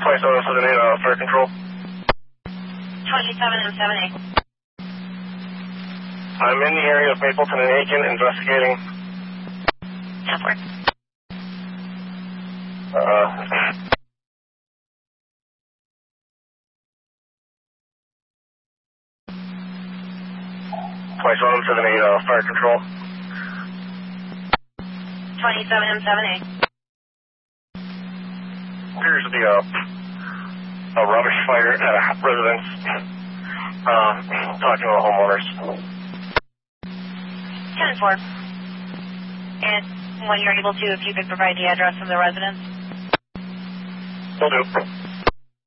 2778, fire control. 27 and 7A. I'm in the area of Mapleton and Aiken investigating. 10-4. 2778, fire control. 27 and 7A. Appears to be a rubbish fire at a residence. Talking to the homeowners. 10-4. And when you're able to, if you could provide the address of the residence. Will do.